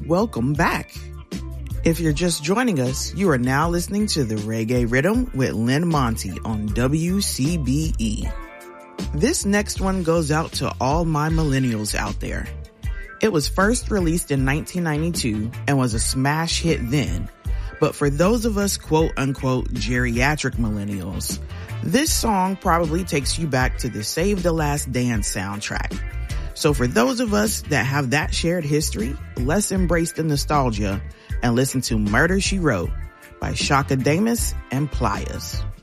welcome back. If you're just joining us, you are now listening to The Reggae Rhythm with Lynn Monty on WCBE. This next one goes out to all my millennials out there. It was first released in 1992 and was a smash hit then. But for those of us quote-unquote geriatric millennials, this song probably takes you back to the Save the Last Dance soundtrack. So for those of us that have that shared history, let's embrace the nostalgia and listen to Murder, She Wrote by Shaka Damus and Pliers.